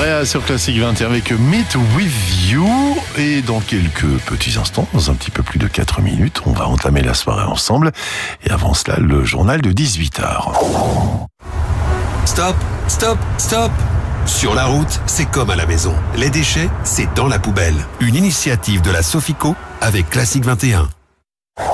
Brea sur Classic 21 avec Meet With You. Et dans quelques petits instants, dans un petit peu plus de 4 minutes, on va entamer la soirée ensemble. Et avant cela, le journal de 18h. Stop, stop, stop! Sur la route, c'est comme à la maison. Les déchets, c'est dans la poubelle. Une initiative de la Sofico avec Classic 21.